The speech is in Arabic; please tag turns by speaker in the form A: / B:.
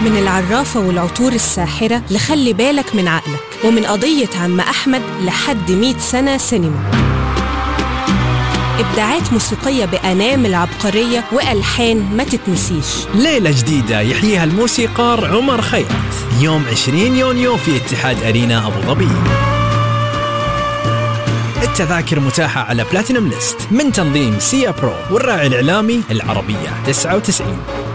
A: من العرافة والعطور الساحرة لخلي بالك من عقلك، ومن قضية عم أحمد لحد 100 سنة سينما. إبداعات موسيقية بأنامل عبقرية وألحان ما تتنسيش.
B: ليلة جديدة يحييها الموسيقار عمر خيرت يوم 20 يونيو في اتحاد أرينا أبو ظبي. التذاكر متاحة على بلاتينوم ليست من تنظيم سيا برو والراعي الإعلامي العربية 99.